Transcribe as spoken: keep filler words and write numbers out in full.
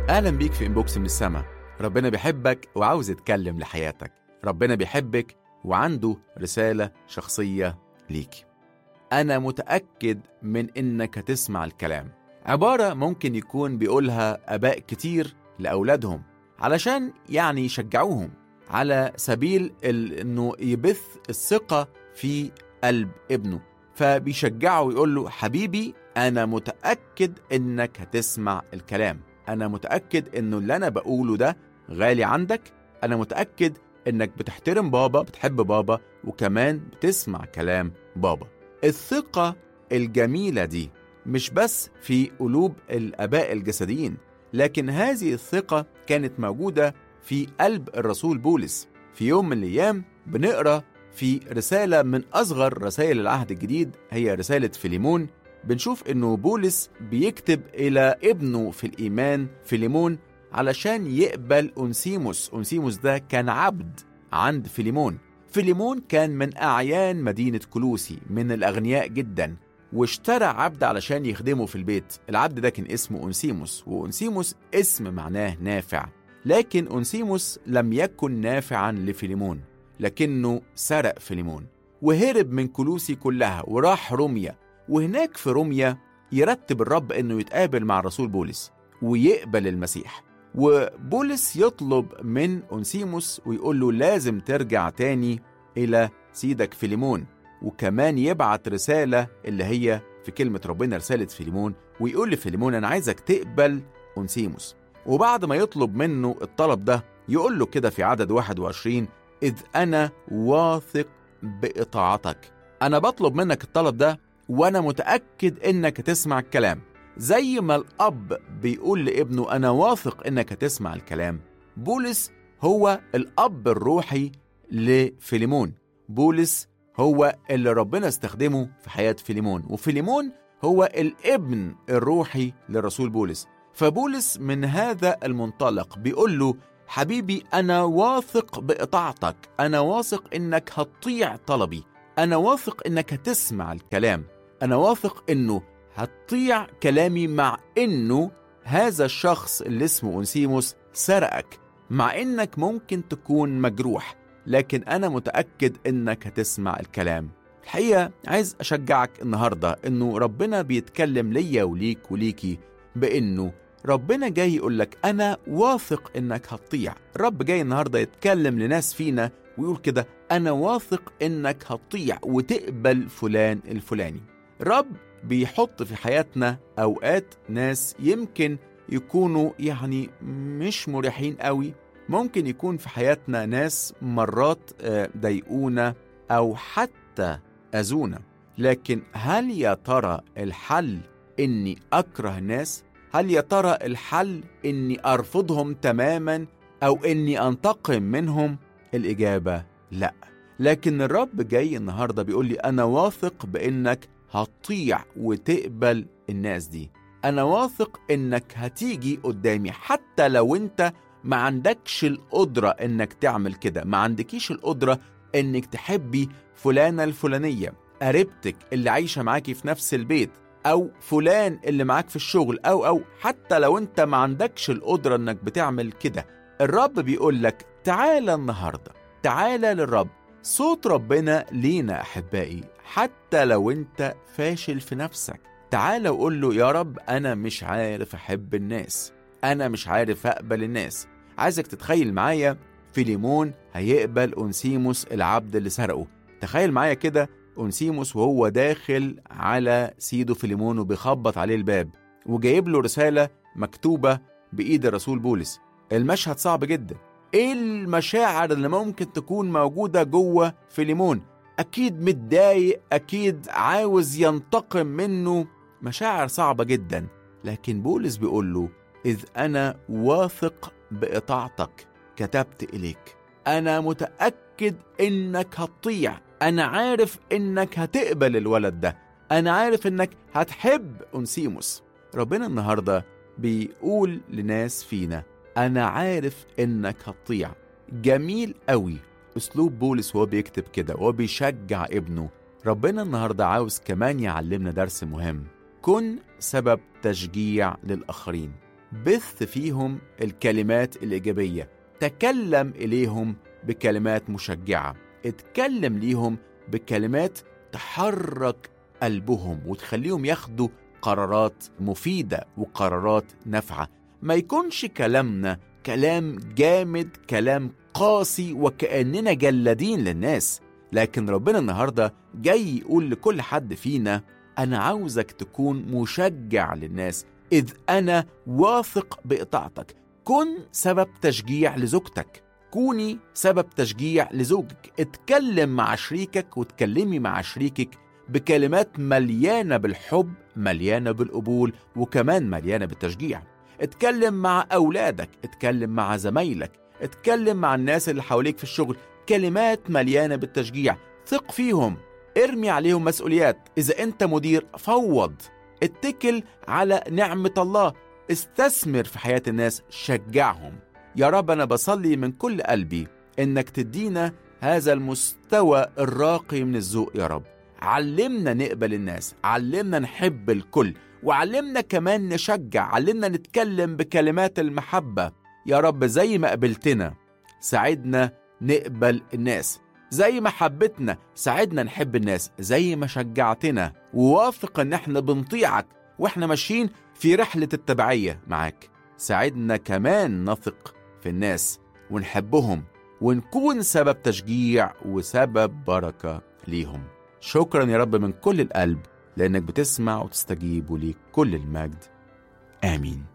أهلا بيك في إنبوكس من السما. ربنا بيحبك وعاوز يتكلم لحياتك. ربنا بيحبك وعنده رسالة شخصية ليك. أنا متأكد من إنك هتسمع الكلام. عبارة ممكن يكون بيقولها آباء كتير لأولادهم علشان يعني يشجعوهم على سبيل إنه يبث الثقة في قلب ابنه، فبيشجعه ويقول له حبيبي أنا متأكد إنك هتسمع الكلام. أنا متأكد إنه اللي أنا بقوله ده غالي عندك. أنا متأكد إنك بتحترم بابا، بتحب بابا، وكمان بتسمع كلام بابا. الثقة الجميلة دي مش بس في قلوب الآباء الجسديين، لكن هذه الثقة كانت موجودة في قلب الرسول بولس. في يوم من الأيام بنقرأ في رسالة من أصغر رسائل العهد الجديد، هي رسالة فيليمون، بنشوف إنه بولس بيكتب إلى ابنه في الإيمان فيليمون علشان يقبل أونسيموس. أونسيموس ده كان عبد عند فيليمون. فيليمون كان من أعيان مدينة كولوسي، من الأغنياء جدا، واشترى عبد علشان يخدمه في البيت. العبد ده كان اسمه أونسيموس، وأونسيموس اسم معناه نافع. لكن أونسيموس لم يكن نافعا لفيليمون، لكنه سرق فيليمون وهرب من كولوسي كلها وراح روميا. وهناك في روميا يرتب الرب انه يتقابل مع الرسول بولس ويقبل المسيح. وبولس يطلب من أونسيموس ويقول له لازم ترجع تاني إلى سيدك فيليمون، وكمان يبعت رسالة اللي هي في كلمة ربنا رسالة فيليمون، ويقول لفيليمون أنا عايزك تقبل أونسيموس. وبعد ما يطلب منه الطلب ده يقول له كده في عدد واحد وعشرين إذ أنا واثق بإطاعتك. أنا بطلب منك الطلب ده وأنا متأكد إنك تسمع الكلام. زي ما الأب بيقول لابنه أنا واثق إنك تسمع الكلام، بولس هو الأب الروحي لفيليمون. بولس هو اللي ربنا استخدمه في حياة فيليمون، وفيليمون هو الابن الروحي للرسول بولس. فبولس من هذا المنطلق بيقول له حبيبي أنا واثق بإطاعتك، أنا واثق إنك هتطيع طلبي، أنا واثق إنك هتسمع الكلام، أنا واثق إنه هتطيع كلامي، مع إنه هذا الشخص اللي اسمه أونسيموس سرقك، مع إنك ممكن تكون مجروح، لكن أنا متأكد إنك هتسمع الكلام. الحقيقة عايز أشجعك النهاردة إنه ربنا بيتكلم ليا وليك وليكي بإنه ربنا جاي يقولك أنا واثق إنك هتطيع. الرب جاي النهاردة يتكلم لناس فينا ويقول كده أنا واثق إنك هتطيع وتقبل فلان الفلاني. رب بيحط في حياتنا أوقات ناس يمكن يكونوا يعني مش مريحين قوي. ممكن يكون في حياتنا ناس مرات ضايقونا أو حتى أذونا، لكن هل يا ترى الحل إني أكره الناس؟ هل يا ترى الحل إني أرفضهم تماما أو إني أنتقم منهم؟ الإجابة لا. لكن الرب جاي النهاردة بيقول لي أنا واثق بإنك هتطيع وتقبل الناس دي. أنا واثق إنك هتيجي قدامي حتى لو أنت ما عندكش القدرة إنك تعمل كده، ما عندكيش القدرة إنك تحبي فلانة الفلانية، قريبتك اللي عايشة معاكي في نفس البيت، أو فلان اللي معاك في الشغل، أو أو حتى لو أنت ما عندكش القدرة إنك بتعمل كده. الرب بيقول لك تعالى النهاردة، تعالى للرب. صوت ربنا لينا أحبائي حتى لو أنت فاشل في نفسك. تعالى وقول له يا رب أنا مش عارف أحب الناس، أنا مش عارف أقبل الناس. عايزك تتخيل معايا فيليمون هيقبل أونسيموس العبد اللي سرقه. تخيل معايا كده أونسيموس وهو داخل على سيده فيليمون وبيخبط عليه الباب وجايب له رسالة مكتوبة بإيد الرسول بولس. المشهد صعب جدا. إيه المشاعر اللي ممكن تكون موجودة جوه فيليمون؟ أكيد متضايق، أكيد عاوز ينتقم منه، مشاعر صعبة جدا. لكن بولس بيقول له إذ أنا واثق بإطاعتك كتبت إليك. أنا متأكد إنك هتطيع، أنا عارف إنك هتقبل الولد ده، أنا عارف إنك هتحب أونسيموس. ربنا النهاردة بيقول لناس فينا أنا عارف إنك هتطيع. جميل قوي أسلوب بولس وهو بيكتب كده وبيشجع ابنه. ربنا النهاردة عاوز كمان يعلمنا درس مهم. كن سبب تشجيع للآخرين. بث فيهم الكلمات الإيجابية، تكلم إليهم بكلمات مشجعة، اتكلم ليهم بكلمات تحرك قلبهم وتخليهم ياخدوا قرارات مفيدة وقرارات نافعة. ما يكونش كلامنا كلام جامد، كلام قاسي وكأننا جلادين للناس، لكن ربنا النهاردة جاي يقول لكل حد فينا أنا عاوزك تكون مشجع للناس، إذ أنا واثق بإطاعتك. كن سبب تشجيع لزوجتك، كوني سبب تشجيع لزوجك. اتكلم مع شريكك وتكلمي مع شريكك بكلمات مليانة بالحب، مليانة بالقبول، وكمان مليانة بالتشجيع. اتكلم مع أولادك، اتكلم مع زمايلك، اتكلم مع الناس اللي حواليك في الشغل كلمات مليانة بالتشجيع. ثق فيهم، ارمي عليهم مسؤوليات. إذا أنت مدير فوض، اتكل على نعمة الله، استثمر في حياة الناس، شجعهم. يا رب أنا بصلي من كل قلبي إنك تدينا هذا المستوى الراقي من الذوق يا رب. علمنا نقبل الناس، علمنا نحب الكل، وعلمنا كمان نشجع، علمنا نتكلم بكلمات المحبة يا رب. زي ما قبلتنا ساعدنا نقبل الناس، زي ما حبتنا ساعدنا نحب الناس، زي ما شجعتنا وواثق ان احنا بنطيعك واحنا ماشيين في رحلة التبعية معاك. ساعدنا كمان نثق في الناس ونحبهم ونكون سبب تشجيع وسبب بركة ليهم. شكرا يا رب من كل القلب لأنك بتسمع وتستجيب، وليك كل المجد. آمين.